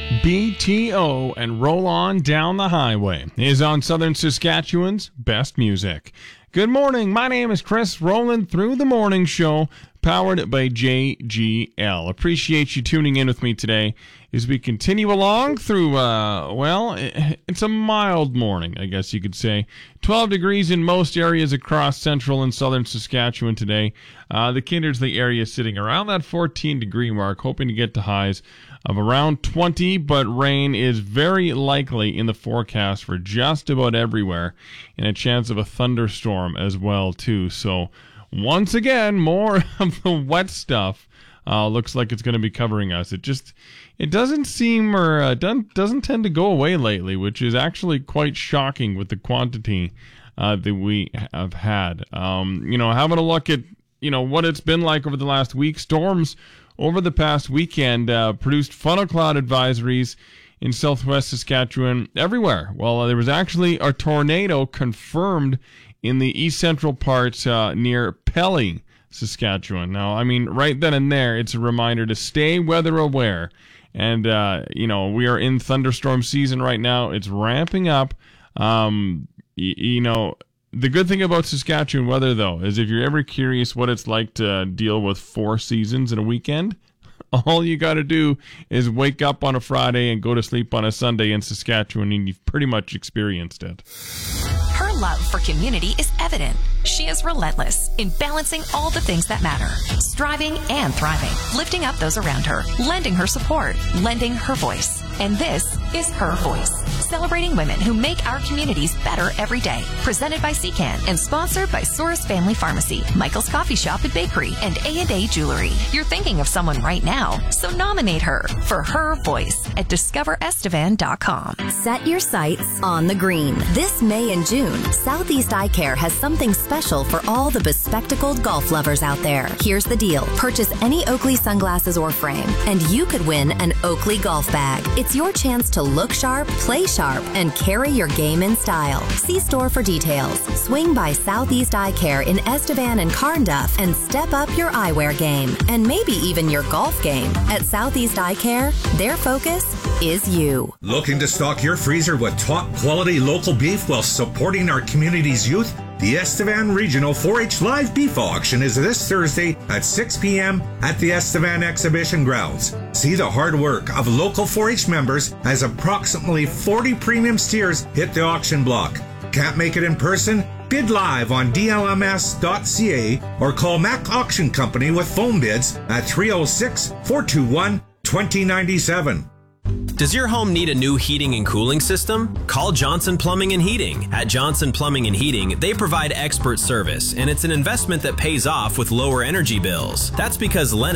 BTO and Roll On Down the Highway is on Southern Saskatchewan's best music. Good morning. My name is Chris, rolling through the morning show, powered by JGL. Appreciate you tuning in with me today as we continue along through, it's a mild morning, I guess you could say. 12 degrees in most areas across central and southern Saskatchewan today. The Kindersley area sitting around that 14-degree mark, hoping to get to highs of around 20, but rain is very likely in the forecast for just about everywhere, and a chance of a thunderstorm as well, too. So, once again, more of the wet stuff looks like it's going to be covering us. It doesn't seem or doesn't tend to go away lately, which is actually quite shocking with the quantity that we have had. Having a look at what it's been like over the last week, storms over the past weekend produced funnel cloud advisories in southwest Saskatchewan everywhere. Well, there was actually a tornado confirmed in the east central parts near Pelly, Saskatchewan. Now, right then and there, it's a reminder to stay weather aware. And, we are in thunderstorm season right now. It's ramping up. The good thing about Saskatchewan weather, though, is if you're ever curious what it's like to deal with 4 seasons in a weekend, all you got to do is wake up on a Friday and go to sleep on a Sunday in Saskatchewan, and you've pretty much experienced it. Her love for community is evident. She is relentless in balancing all the things that matter, striving and thriving, lifting up those around her, lending her support, lending her voice. And this is Her Voice, celebrating women who make our communities better every day. Presented by CCAN and sponsored by Source Family Pharmacy, Michael's Coffee Shop and Bakery, and A&A Jewelry. You're thinking of someone right now, so nominate her for Her Voice at discoverestevan.com. Set your sights on the green. This May and June, Southeast Eye Care has something special for all the bespectacled golf lovers out there. Here's the deal. Purchase any Oakley sunglasses or frame, and you could win an Oakley golf bag. It's your chance to look sharp, play sharp, and carry your game in style. See store for details. Swing by Southeast Eye Care in Estevan and Carnduff and step up your eyewear game, and maybe even your golf game. At Southeast Eye Care, their focus is you. Looking to stock your freezer with top quality local beef while supporting our community's youth? The Estevan Regional 4-H Live Beef Auction is this Thursday at 6 p.m. at the Estevan Exhibition Grounds. See the hard work of local 4-H members as approximately 40 premium steers hit the auction block. Can't make it in person? Bid live on dlms.ca or call Mac Auction Company with phone bids at 306-421-2097. Does your home need a new heating and cooling system? Call Johnson Plumbing and Heating. At Johnson Plumbing and Heating, they provide expert service, and it's an investment that pays off with lower energy bills. That's because Lennox